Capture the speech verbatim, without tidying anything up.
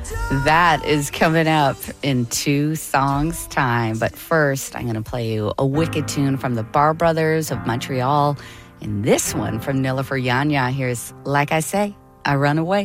That is coming up in two songs' time. But first, I'm going to play you a wicked tune from the Bar Brothers of Montreal. And this one from Nilüfer Yanya. Here's Like I Say, I Run Away.